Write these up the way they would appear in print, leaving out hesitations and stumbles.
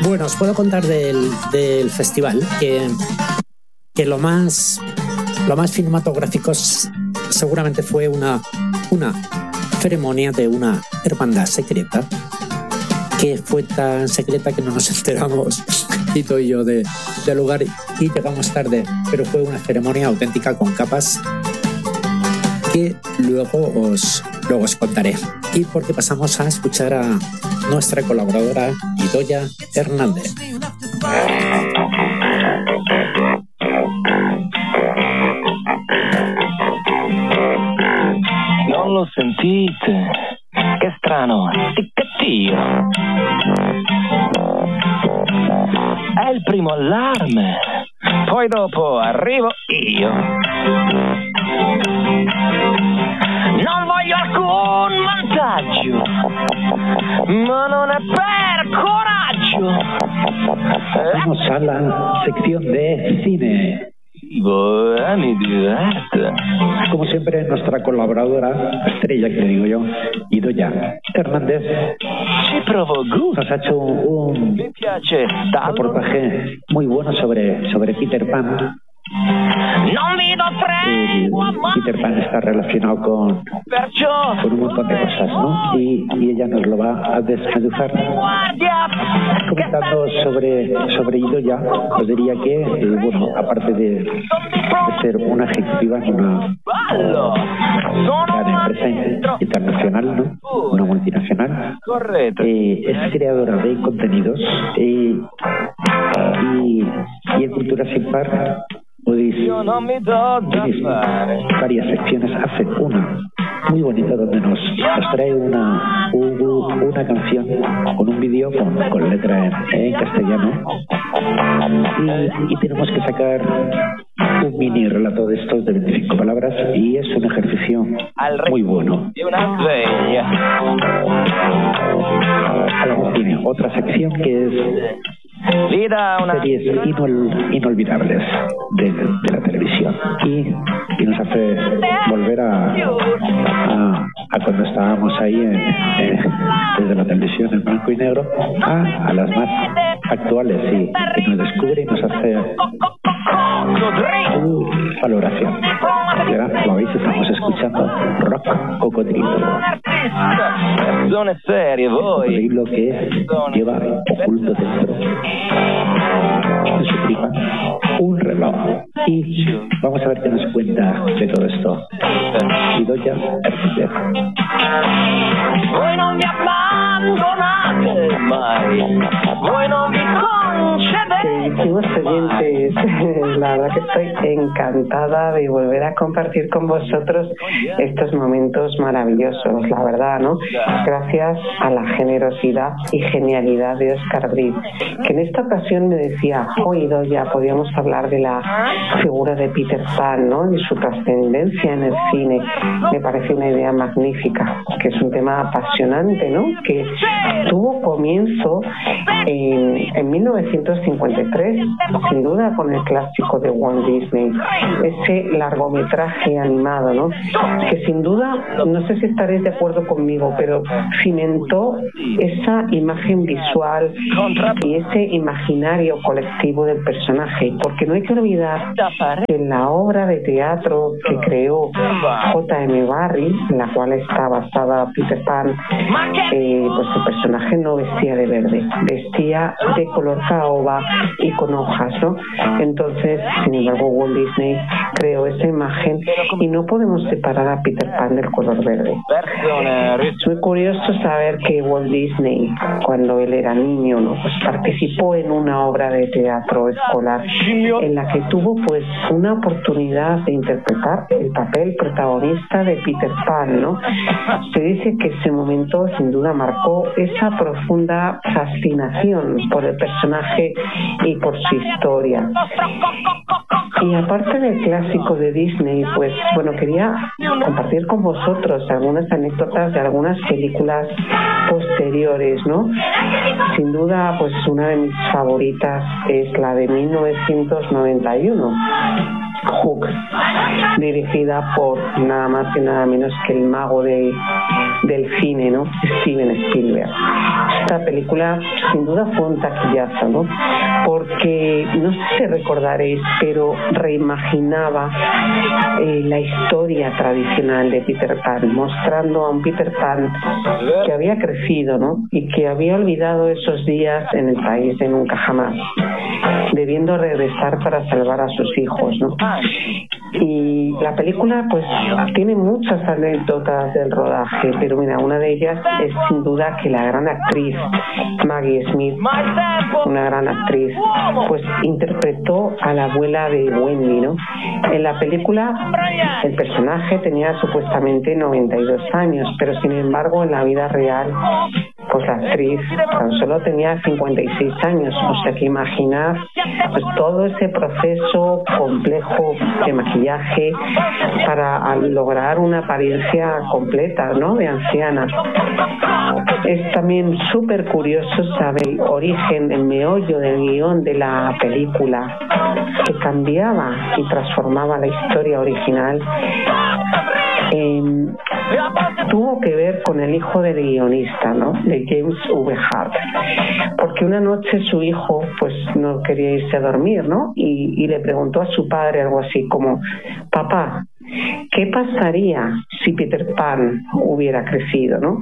Bueno, os puedo contar del festival que lo más cinematográfico seguramente fue una ceremonia de una hermandad secreta, que fue tan secreta que no nos enteramos, Tito y yo, del lugar, y llegamos tarde, pero fue una ceremonia auténtica con capas que luego os contaré. Y porque pasamos a escuchar a nuestra colaboradora Idoia Hernández. Non lo sentite? Che strano, ticchettio. È il primo allarme. Poi dopo arrivo io. Non voglio alcun vantaggio, ma non è per coraggio. Vamos a la sección de cine. Mi diverte. Como siempre, nuestra colaboradora estrella, que le digo yo, Idoia Hernández, Ci provo gusto. nos ha hecho un Mi piace tallo. reportaje muy bueno sobre Peter Pan. Non vi do tregua mai. Peter Pan está relacionado con Perciò un montón de cosas, ¿no? Y ella nos lo va a desmenuzar. guardia. Comentando sobre Idoia, os diría que, bueno, aparte de ser una ejecutiva en una Ballo. Sono gran empresa internacional, ¿no? Una multinacional, corretto. es creadora de contenidos y en Cultura Sin Par podéis Io non mi do da tenéis fare. varias secciones. Hace una muy bonita donde nos trae una canción con un vídeo con letra en castellano, y tenemos que sacar un mini relato de estos de 25 palabras, y es un ejercicio muy bueno. Di una sveglia. Luego tiene otra sección que es Vida una series inolvidables de la televisión, y nos hace volver a cuando estábamos ahí desde la televisión en blanco y negro a las más actuales, y nos descubre y nos hace su valoración. Y ahora, lo veis, estamos escuchando Rock Cocodrilo. persone serie, voi. Cocodrilo que lleva oculto dentro de su tripa un reloj. Y vamos a ver qué nos cuenta de todo esto Idoia Hernández. Voi non mi abbandonate mai, voi non vi concedete. Queridísimos oyentes, la verdad que estoy encantada de volver a compartir con vosotros estos momentos maravillosos, la verdad, ¿no? Gracias a la generosidad y genialidad de Oscar Briz, que en esta ocasión me decía, Idoia, podíamos hablar de la figura de Peter Pan, ¿no? Y su trascendencia en el cine. Me parece una idea magnífica, que es un tema apasionante, ¿no? Que tuvo comienzo en 1953, sin duda con el clásico de Walt Disney, ese largometraje animado, ¿no? Que sin duda, no sé si estaréis de acuerdo conmigo, pero cimentó esa imagen visual y ese imaginario colectivo del personaje, porque no hay que olvidar que en la obra de teatro que creó J.M. Barrie, en la cual está basada Peter Pan, pues el personaje no vestía de verde, vestía de color caoba y con hojas, ¿no? Entonces, sin embargo, Walt Disney creó esa imagen y no podemos separar a Peter Pan del color verde. Es muy curioso saber que Walt Disney, cuando él era niño, ¿no? Pues participó en una obra de teatro escolar en la que tuvo pues una oportunidad de interpretar el papel protagonista de Peter Pan, ¿no? Se dice que ese momento sin duda marcó esa profunda fascinación por el personaje y por su historia. Y aparte del clásico de Disney, pues bueno, quería compartir con vosotros algunas anécdotas de algunas películas posteriores, ¿no? Sin duda, pues una de mis favoritas es la de 1991, Hook, dirigida por nada más y nada menos que el mago del cine, ¿no? Steven Spielberg. esta película sin duda fue un taquillazo, ¿no? Porque no sé si recordaréis, pero reimaginaba la historia tradicional de Peter Pan, mostrando a un Peter Pan que había crecido, ¿no? Y que había olvidado esos días en el país de nunca jamás, debiendo regresar para salvar a sus hijos, ¿no? Y la película pues tiene muchas anécdotas del rodaje, pero mira, una de ellas es sin duda que la gran actriz Maggie Smith, una gran actriz, pues interpretó a la abuela de Wendy, ¿no? En la película el personaje tenía supuestamente 92 años, pero sin embargo en la vida real pues la actriz tan solo tenía 56 años, o sea que imaginad pues todo ese proceso complejo de maquillaje para lograr una apariencia completa, ¿no? De anciana. Es también súper curioso saber el origen, el meollo del guión de la película, que cambiaba y transformaba la historia original. Tuvo que ver con el hijo del guionista, ¿no? De James V. Hart, porque una noche su hijo pues no quería irse a dormir, ¿no? Y le preguntó a su padre algo así como: papá, ¿qué pasaría si Peter Pan hubiera crecido, ¿no?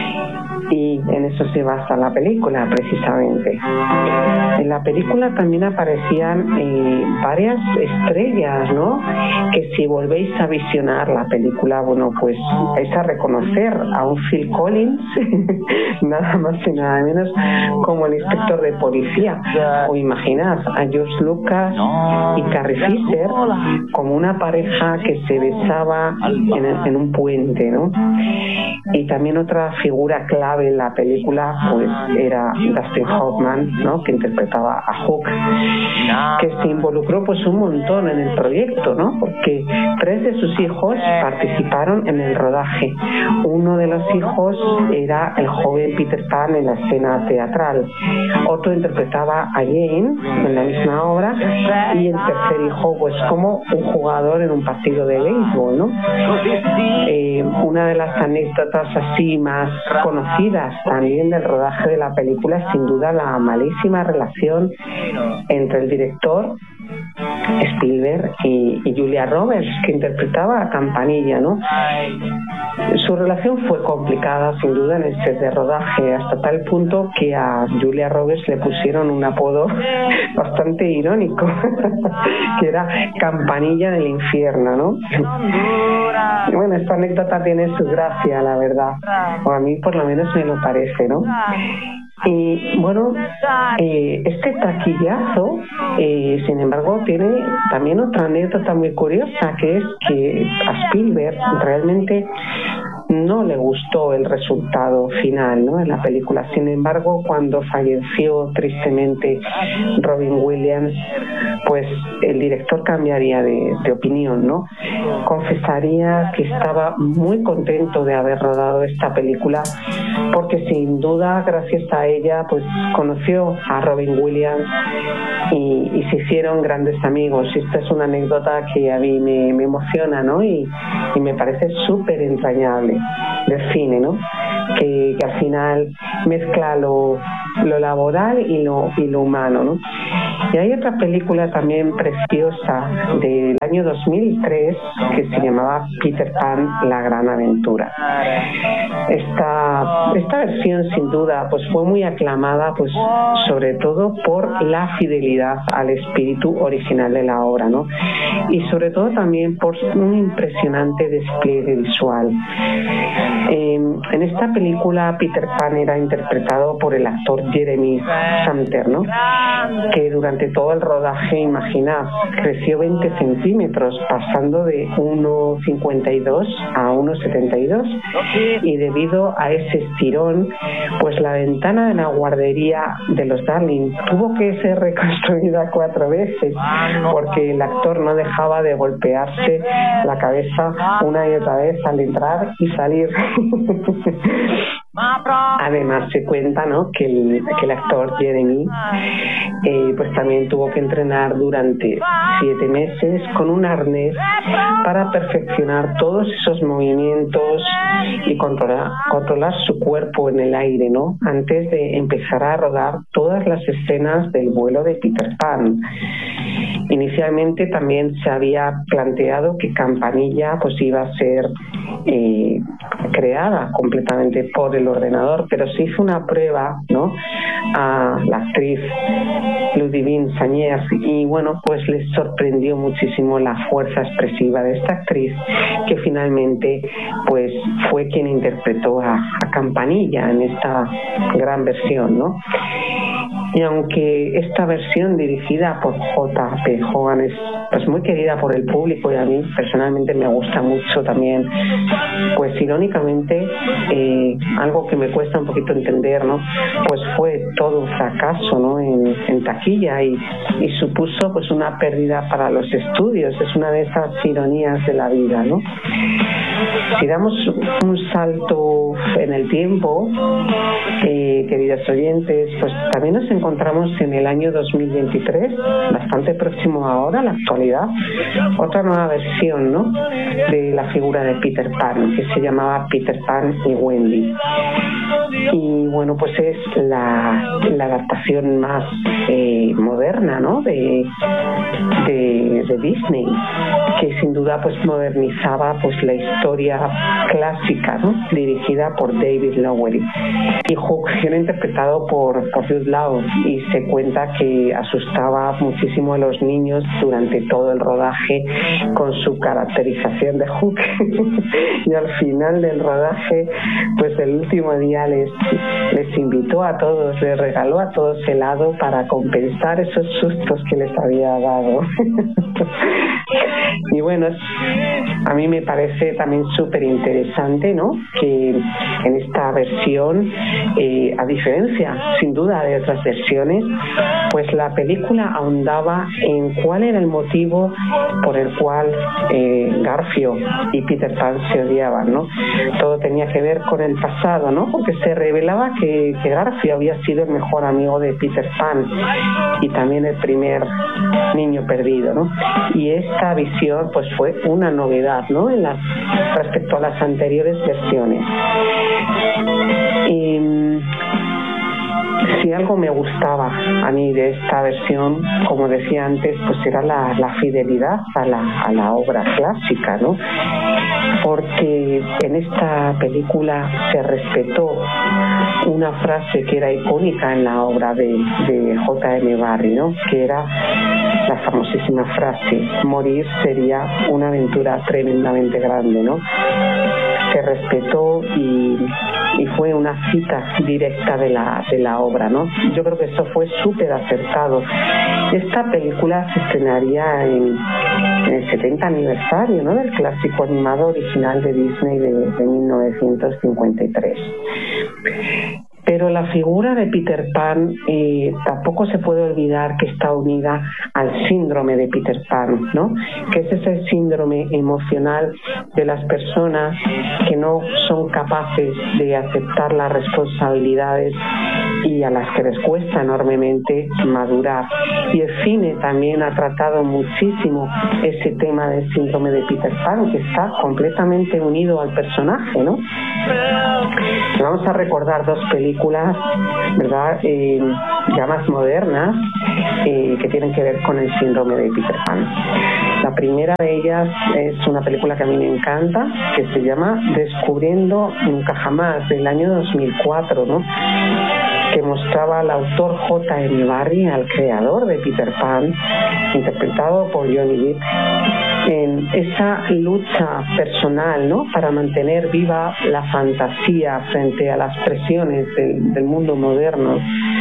Y en eso se basa la película, precisamente. En la película también aparecían varias estrellas, ¿no? Que si volvéis a visionar la película, bueno, pues vais a reconocer a un Phil Collins, nada más y nada menos, como el inspector de policía. O imaginad a George Lucas y Carrie Fisher como una pareja que se besaba en un puente, ¿no? Y también otra figura clave en la película pues era Dustin Hoffman, ¿no? Que interpretaba a Hook, que se involucró pues un montón en el proyecto, ¿no? Porque 3 de sus hijos participaron en el rodaje. Uno de los hijos era el joven Peter Pan en la escena teatral, otro interpretaba a Jane en la misma obra y el tercer hijo pues como un jugador en un partido de béisbol, ¿no? Una de las anécdotas así más conocidas también del rodaje de la película es sin duda la malísima relación entre el director Spielberg y Julia Roberts, que interpretaba a Campanilla, ¿no? Su relación fue complicada sin duda en el set de rodaje, hasta tal punto que a Julia Roberts le pusieron un apodo bastante irónico que era Campanilla del infierno, ¿no? Y bueno, esta anécdota tiene su gracia, la verdad, o a mí por lo menos me lo parece, ¿no? Y bueno, este taquillazo, sin embargo, tiene también otra anécdota muy curiosa, que es que a Spielberg realmente no le gustó el resultado final, ¿no? En la película. Sin embargo, cuando falleció tristemente Robin Williams, pues el director cambiaría de opinión, ¿no? Confesaría que estaba muy contento de haber rodado esta película, porque sin duda, gracias a ella, pues conoció a Robin Williams y se hicieron grandes amigos. Y esta es una anécdota que a mí me emociona, ¿no? Y me parece súper entrañable del cine, ¿no? Que al final mezcla lo laboral y lo humano, ¿no? Y hay otra película también preciosa del año 2003 que se llamaba Peter Pan, la gran aventura. Esta versión sin duda pues fue muy aclamada, pues sobre todo por la fidelidad al espíritu original de la obra, ¿no? Y sobre todo también por un impresionante despliegue visual. En esta película Peter Pan era interpretado por el actor Jeremy Samter, ¿no? Que durante todo el rodaje, imaginad, creció 20 centímetros, pasando de 1,52 a 1,72, y debido a ese estirón, pues la ventana de la guardería de los Darling tuvo que ser reconstruida 4 veces, porque el actor no dejaba de golpearse la cabeza una y otra vez al entrar y salir. Además se cuenta, ¿no?, que el actor Jeremy pues también tuvo que entrenar durante 7 meses con un arnés para perfeccionar todos esos movimientos y controlar su cuerpo en el aire, ¿no?, antes de empezar a rodar todas las escenas del vuelo de Peter Pan. Inicialmente también se había planteado que Campanilla pues iba a ser creada completamente por el ordenador, pero se hizo una prueba, ¿no?, a la actriz Ludivine Sagnières y bueno, pues les sorprendió muchísimo la fuerza expresiva de esta actriz, que finalmente pues fue quien interpretó a Campanilla en esta gran versión, ¿no? Y aunque esta versión dirigida por J.P. Hogan es pues muy querida por el público y a mí personalmente me gusta mucho también, pues irónicamente algo que me cuesta un poquito entender, ¿no?, pues fue todo un fracaso, ¿no?, en taquilla y supuso pues una pérdida para los estudios. Es una de esas ironías de la vida, ¿no? Si damos un salto en el tiempo, queridos oyentes, pues también nos encontramos en el año 2023, bastante próximo ahora, a la actualidad, otra nueva versión, ¿no?, de la figura de Peter Pan, que se llamaba Peter Pan y Wendy. Y bueno, pues es la adaptación más moderna, ¿no?, de Disney, que sin duda pues modernizaba pues la historia clásica, ¿no?, dirigida por David Lowery, y Hook era interpretado por Jude Law, y se cuenta que asustaba muchísimo a los niños durante todo el rodaje con su caracterización de Hook. Y al final del rodaje, pues el último día les invitó a todos, les regaló a todos helado para compensar esos sustos que les había dado. Y bueno, a mí me parece también súper interesante, ¿no?, que en esta versión, a diferencia sin duda de otras versiones, pues la película ahondaba en cuál era el motivo por el cual Garfio y Peter Pan se odiaban, ¿no? Todo tenía que ver con el pasado, ¿no?, porque se revelaba que Garfio había sido el mejor amigo de Peter Pan y también el primer niño perdido, ¿no? Y esta visión pues fue una novedad, ¿no?, respecto a las anteriores versiones. Si algo me gustaba a mí de esta versión, como decía antes, pues era la fidelidad a la obra clásica, ¿no?, porque en esta película se respetó una frase que era icónica en la obra de J.M. Barrie, ¿no?, que era la famosísima frase: morir sería una aventura tremendamente grande, ¿no? Se respetó y fue una cita directa de la obra, ¿no? Yo creo que eso fue súper acertado. Esta película se estrenaría en el 70 aniversario, ¿no?, del clásico animado original de Disney de 1953. Pero la figura de Peter Pan tampoco se puede olvidar que está unida al síndrome de Peter Pan, ¿no?, que es ese síndrome emocional de las personas que no son capaces de aceptar las responsabilidades y a las que les cuesta enormemente madurar. Y el cine también ha tratado muchísimo ese tema del síndrome de Peter Pan, que está completamente unido al personaje, ¿no? Vamos a recordar dos películas, ¿verdad?, ya más modernas, que tienen que ver con el síndrome de Peter Pan. La primera de ellas es una película que a mí me encanta, que se llama Descubriendo Nunca Jamás, del año 2004, ¿no?, que mostraba al autor J.M. Barrie, al creador de Peter Pan, interpretado por Johnny Depp, en esa lucha personal, ¿no?, para mantener viva la fantasía frente a las presiones del mundo moderno.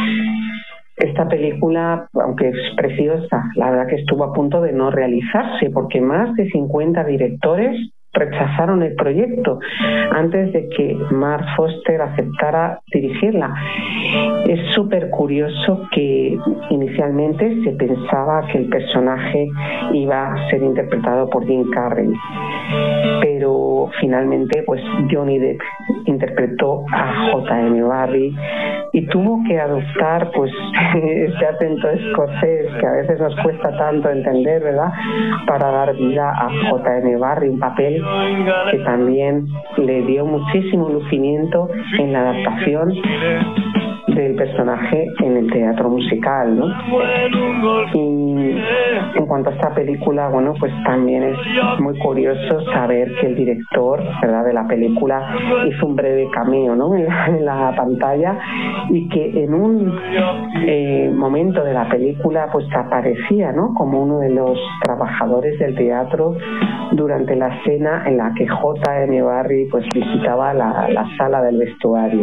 Esta película, aunque es preciosa, la verdad que estuvo a punto de no realizarse porque más de 50 directores rechazaron el proyecto antes de que Mark Foster aceptara dirigirla. Es súper curioso que inicialmente se pensaba que el personaje iba a ser interpretado por Jim Carrey, pero finalmente pues Johnny Depp interpretó a J.M. Barrie y tuvo que adoptar pues ese acento escocés que a veces nos cuesta tanto entender, ¿verdad?, para dar vida a J.M. Barrie, un papel que también le dio muchísimo lucimiento en la adaptación del personaje en el teatro musical, ¿no? Y en cuanto a esta película, bueno, pues también es muy curioso saber que el director, ¿verdad?, de la película hizo un breve cameo, ¿no?, en la pantalla, y que en un momento de la película pues aparecía, ¿no?, como uno de los trabajadores del teatro durante la escena en la que J.M. Barrie pues visitaba la sala del vestuario.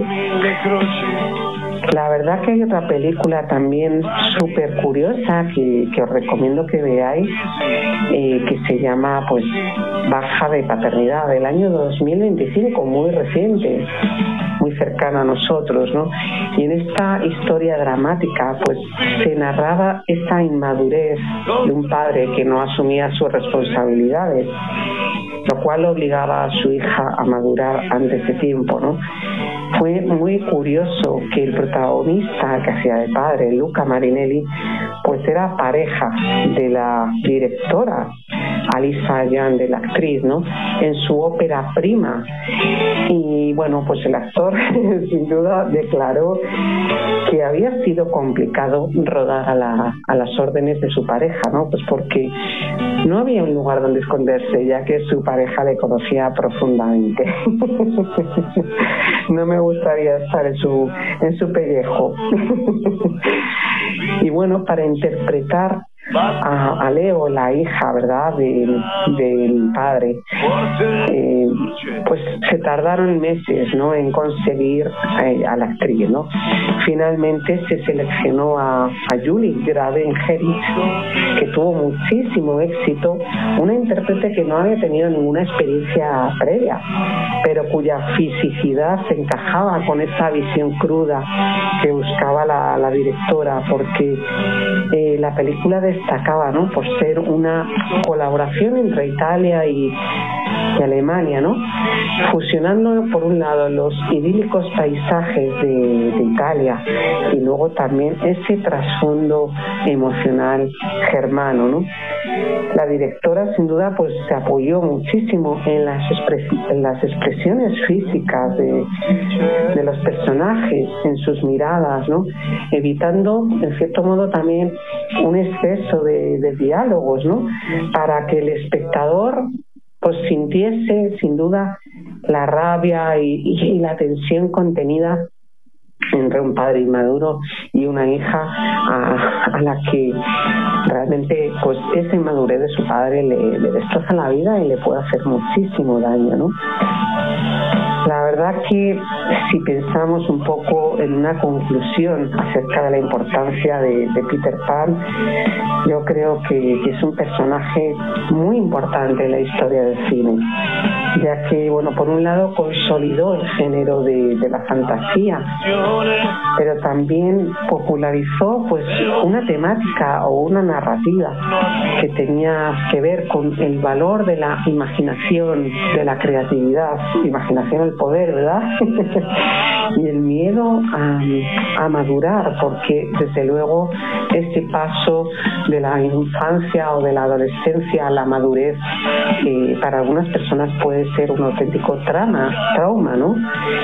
La verdad que hay otra película también súper curiosa que os recomiendo que veáis, que se llama pues Baja de Paternidad, del año 2025, muy reciente, muy cercana a nosotros, ¿no? Y en esta historia dramática pues se narraba esa inmadurez de un padre que no asumía sus responsabilidades, lo cual obligaba a su hija a madurar antes de tiempo, ¿no? Fue muy curioso que el protagonista que hacía de padre, Luca Marinelli, pues era pareja de la directora Alisa Yan, de la actriz, ¿no?, en su ópera prima. Y bueno, pues el actor sin duda declaró que había sido complicado rodar a las órdenes de su pareja, ¿no?, pues porque no había un lugar donde esconderse, ya que su pareja le conocía profundamente. No me gustaría estar en su pellejo. Y bueno, para interpretar a Leo, la hija, ¿verdad?, del padre, pues se tardaron meses, ¿no?, en conseguir a la actriz, ¿no? Finalmente se seleccionó a Julie Graven-Herich, que tuvo muchísimo éxito, una intérprete que no había tenido ninguna experiencia previa, pero cuya fisicidad se encajaba con esa visión cruda que buscaba la directora, porque la película destacaba, ¿no?, por ser una colaboración entre Italia y Alemania, ¿no?, fusionando por un lado los idílicos paisajes de Italia y luego también ese trasfondo emocional germano, ¿no? La directora sin duda pues se apoyó muchísimo en las expresiones físicas de los personajes, en sus miradas, ¿no?, evitando en cierto modo también un exceso de diálogos, ¿no?, para que el espectador pues sintiese sin duda la rabia y la tensión contenida entre un padre inmaduro y una hija a la que realmente pues esa inmadurez de su padre le destroza la vida y le puede hacer muchísimo daño, ¿no? La verdad que si pensamos un poco en una conclusión acerca de la importancia de Peter Pan, yo creo que es un personaje muy importante en la historia del cine, ya que, bueno, por un lado consolidó el género de la fantasía, pero también popularizó pues una temática o una narrativa que tenía que ver con el valor de la imaginación, de la creatividad, imaginación al poder, ¿verdad? Y el miedo a madurar, porque desde luego este paso de la infancia o de la adolescencia a la madurez para algunas personas puede ser un auténtico trauma, ¿no?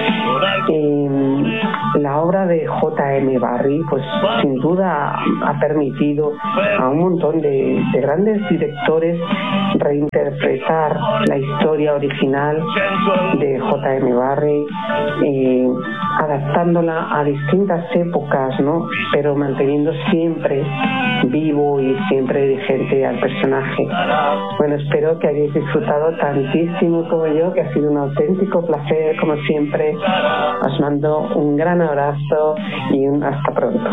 La obra de J.M. Barrie pues sin duda ha permitido a un montón de grandes directores reinterpretar la historia original de J.M. Barrie, adaptándola a distintas épocas, ¿no?, pero manteniendo siempre vivo y siempre vigente al personaje. Bueno, espero que hayáis disfrutado tantísimo como yo, que ha sido un auténtico placer, como siempre. Os mando un gran abrazo y un hasta pronto.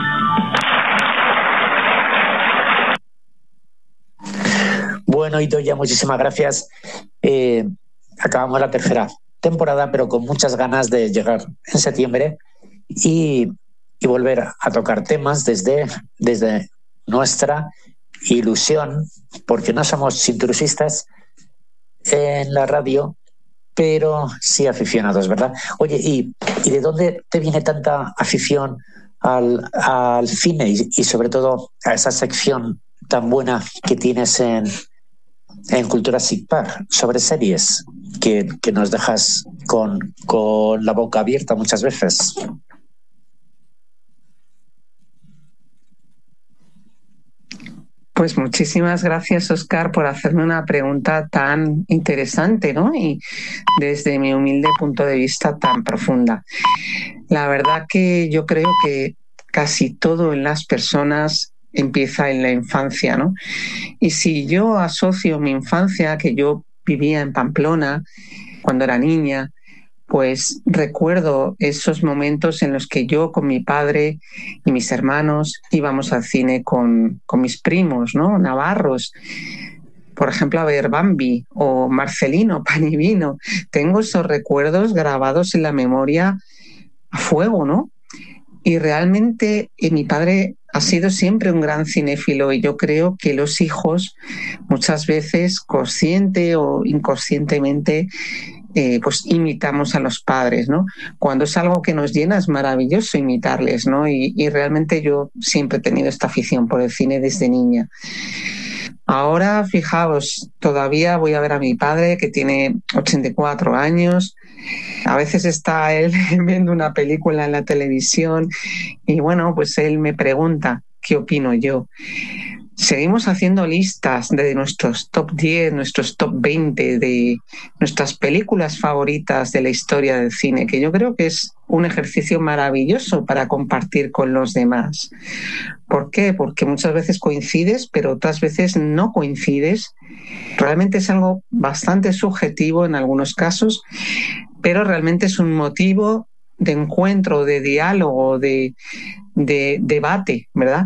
Bueno, Idoia, muchísimas gracias. Acabamos la tercera temporada, pero con muchas ganas de llegar en septiembre y volver a tocar temas desde nuestra ilusión, porque no somos intrusistas en la radio, pero sí aficionados, ¿verdad? Oye, ¿y de dónde te viene tanta afición al cine y sobre todo a esa sección tan buena que tienes en Cultura SICPAR sobre series que nos dejas con la boca abierta muchas veces? Pues muchísimas gracias, Óscar, por hacerme una pregunta tan interesante, ¿no? Y desde mi humilde punto de vista tan profunda. La verdad que yo creo que casi todo en las personas empieza en la infancia, ¿no? Y si yo asocio mi infancia, que yo vivía en Pamplona cuando era niña, pues recuerdo esos momentos en los que yo con mi padre y mis hermanos íbamos al cine con mis primos, ¿no? Navarros, por ejemplo, a ver Bambi o Marcelino, Pan y Vino. Tengo esos recuerdos grabados en la memoria a fuego, ¿no? Y realmente mi padre ha sido siempre un gran cinéfilo y yo creo que los hijos muchas veces, consciente o inconscientemente, pues imitamos a los padres, ¿no? Cuando es algo que nos llena es maravilloso imitarles, ¿no? Y realmente yo siempre he tenido esta afición por el cine desde niña. Ahora, fijaos, todavía voy a ver a mi padre que tiene 84 años. A veces está él viendo una película en la televisión y bueno, pues él me pregunta qué opino yo. Seguimos haciendo listas de nuestros top 10, nuestros top 20 de nuestras películas favoritas de la historia del cine, que yo creo que es un ejercicio maravilloso para compartir con los demás. ¿Por qué? Porque muchas veces coincides, pero otras veces no coincides. Realmente es algo bastante subjetivo en algunos casos, pero realmente es un motivo de encuentro, de diálogo, de debate, ¿verdad?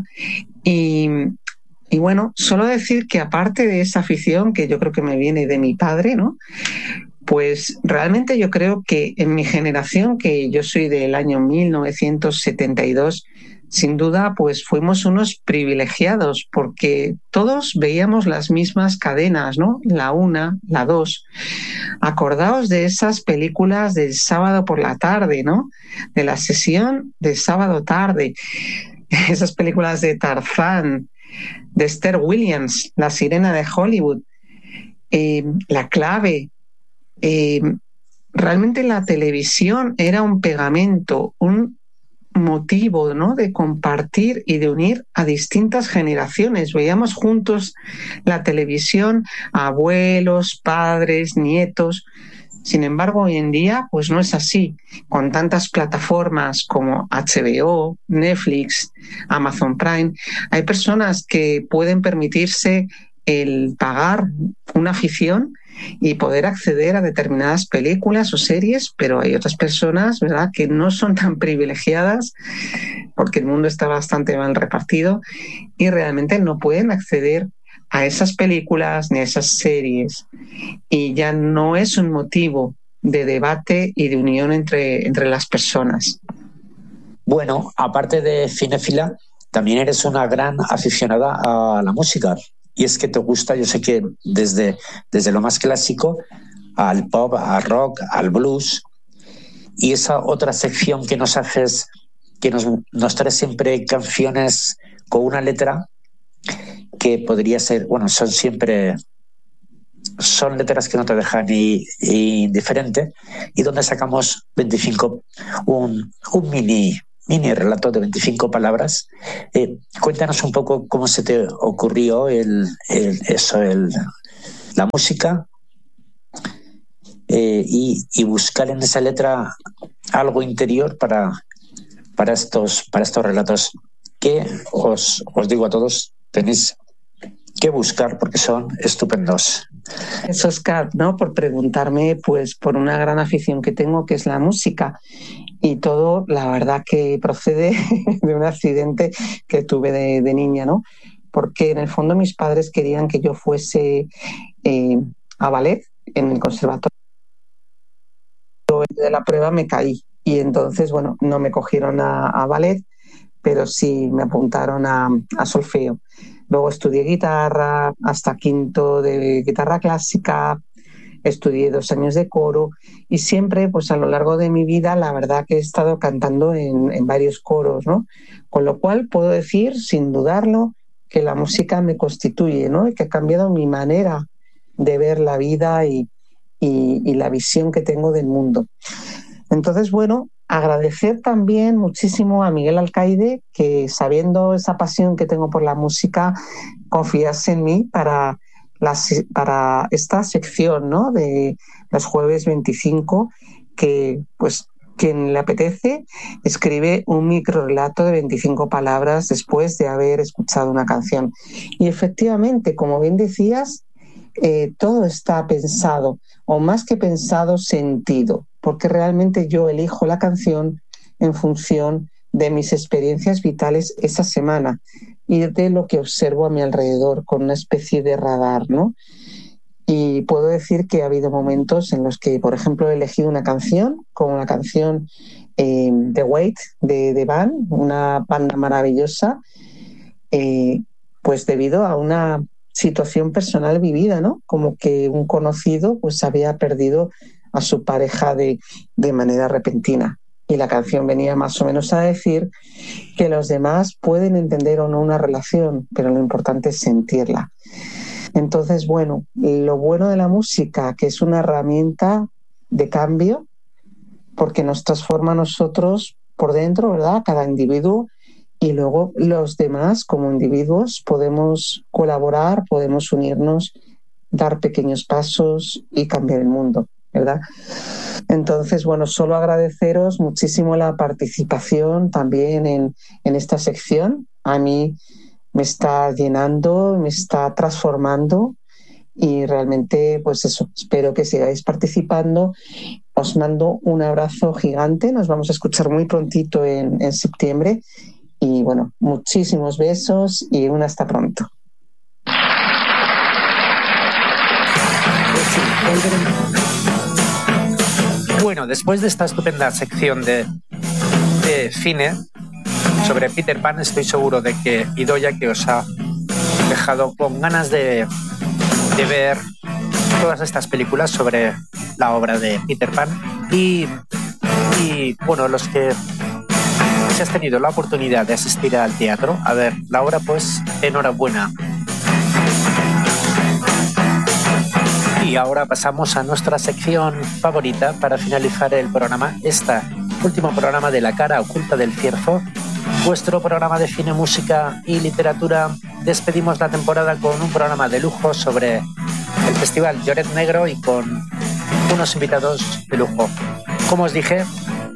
Y bueno, solo decir que aparte de esa afición, que yo creo que me viene de mi padre, ¿no? Pues realmente yo creo que en mi generación, que yo soy del año 1972, sin duda, pues fuimos unos privilegiados porque todos veíamos las mismas cadenas, ¿no? La 1, la 2. Acordaos de esas películas del sábado por la tarde, ¿no? De la sesión de sábado tarde. Esas películas de Tarzán, de Esther Williams, La Sirena de Hollywood, La Clave. Realmente la televisión era un pegamento, un motivo, ¿no?, de compartir y de unir a distintas generaciones. Veíamos juntos la televisión, abuelos, padres, nietos. Sin embargo, hoy en día pues no es así. Con tantas plataformas como HBO, Netflix, Amazon Prime, hay personas que pueden permitirse el pagar una afición y poder acceder a determinadas películas o series, pero hay otras personas, ¿verdad?, que no son tan privilegiadas porque el mundo está bastante mal repartido y realmente no pueden acceder a esas películas ni a esas series, y ya no es un motivo de debate y de unión entre las personas. Bueno, aparte de cinéfila, también eres una gran aficionada a la música. Y es que te gusta, yo sé que desde lo más clásico al pop, al rock, al blues, y esa otra sección que nos haces, que nos trae siempre canciones con una letra que podría ser, bueno, son letras que no te dejan indiferente, y donde sacamos 25, un mini relato de 25 palabras. Cuéntanos un poco cómo se te ocurrió la música y buscar en esa letra algo interior para estos relatos que os digo a todos, tenéis que buscar porque son estupendos. Eso, Oscar, ¿no?, por preguntarme pues por una gran afición que tengo, que es la música. Y todo, la verdad, que procede de un accidente que tuve de niña, ¿no? Porque en el fondo mis padres querían que yo fuese a ballet en el conservatorio. De la prueba me caí y entonces, bueno, no me cogieron a ballet, pero sí me apuntaron a solfeo. Luego estudié guitarra hasta quinto de guitarra clásica, estudié 2 años de coro y siempre, pues a lo largo de mi vida, la verdad que he estado cantando en varios coros, ¿no? Con lo cual puedo decir, sin dudarlo, que la música me constituye, ¿no? Y que ha cambiado mi manera de ver la vida y la visión que tengo del mundo. Entonces, bueno, agradecer también muchísimo a Miguel Alcaide, que sabiendo esa pasión que tengo por la música, confiase en mí para esta sección, ¿no? De los jueves 25, que pues quien le apetece escribe un microrrelato de 25 palabras después de haber escuchado una canción. Y efectivamente, como bien decías, todo está pensado, o más que pensado, sentido, porque realmente yo elijo la canción en función de mis experiencias vitales esa semana y de lo que observo a mi alrededor con una especie de radar, ¿no? Y puedo decir que ha habido momentos en los que, por ejemplo, he elegido una canción, como la canción The Wait de The Band, una banda maravillosa, pues debido a una situación personal vivida, ¿no? Como que un conocido pues había perdido a su pareja de manera repentina. Y la canción venía más o menos a decir que los demás pueden entender o no una relación, pero lo importante es sentirla. Entonces, bueno, lo bueno de la música, que es una herramienta de cambio, porque nos transforma a nosotros por dentro, ¿verdad? Cada individuo, y luego los demás, como individuos, podemos colaborar, podemos unirnos, dar pequeños pasos y cambiar el mundo, ¿verdad? Entonces, bueno, solo agradeceros muchísimo la participación también en esta sección. A mí me está llenando, me está transformando y realmente, pues eso, espero que sigáis participando. Os mando un abrazo gigante, nos vamos a escuchar muy prontito en septiembre y bueno, muchísimos besos y un hasta pronto. Bueno, después de esta estupenda sección de cine sobre Peter Pan, estoy seguro de que Idoia, que os ha dejado con ganas de ver todas estas películas sobre la obra de Peter Pan y bueno, los que si has tenido la oportunidad de asistir al teatro a ver la obra, pues enhorabuena. Y ahora pasamos a nuestra sección favorita para finalizar el programa, este último programa de La cara oculta del cierzo, vuestro programa de cine, música y literatura. Despedimos la temporada con un programa de lujo sobre el Festival Lloret Negro y con unos invitados de lujo. Como os dije,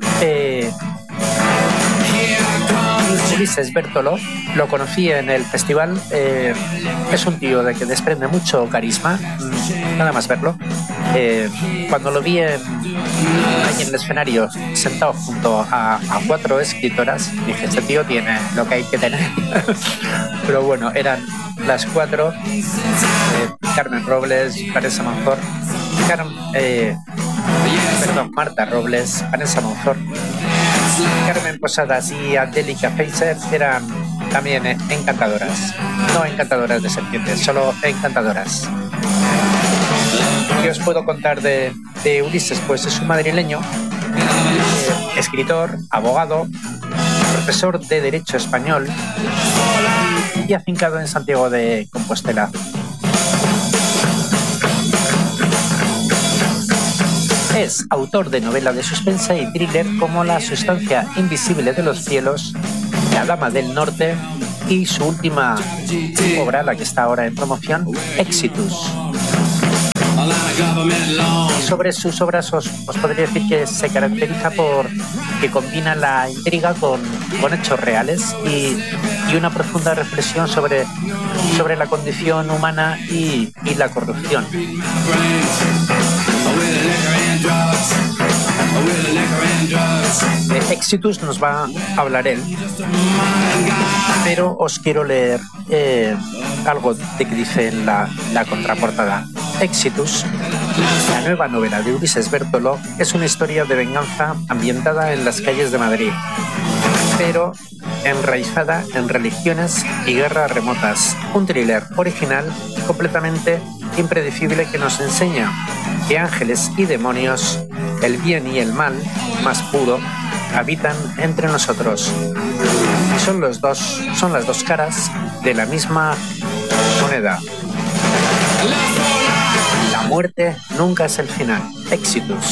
Ulises Bertolo, lo conocí en el festival, es un tío de que desprende mucho carisma, nada más verlo. Cuando lo vi ahí en el escenario sentado junto a 4 escritoras, dije, este tío tiene lo que hay que tener. Pero bueno, eran las 4, Carmen Robles, Vanessa Monzor, Marta Robles, Vanessa Monzor, Carmen Posadas y Angélica Feiser eran también encantadoras. No encantadoras de serpientes, solo encantadoras. ¿Qué os puedo contar de Ulises? Pues es un madrileño, escritor, abogado, profesor de Derecho Español y afincado en Santiago de Compostela. Es autor de novela de suspense y thriller como La sustancia invisible de los cielos, La dama del norte y su última obra, la que está ahora en promoción, Exitus. Y sobre sus obras os podría decir que se caracteriza por que combina la intriga con hechos reales y una profunda reflexión sobre la condición humana y la corrupción. De Exitus nos va a hablar él, pero os quiero leer algo de que dice en la contraportada. Exitus, la nueva novela de Ulises Bertolo, es una historia de venganza ambientada en las calles de Madrid, pero enraizada en religiones y guerras remotas. Un thriller original y completamente impredecible que nos enseña que ángeles y demonios, el bien y el mal más puro, habitan entre nosotros. Y son las dos caras de la misma moneda. La muerte nunca es el final. Éxitos.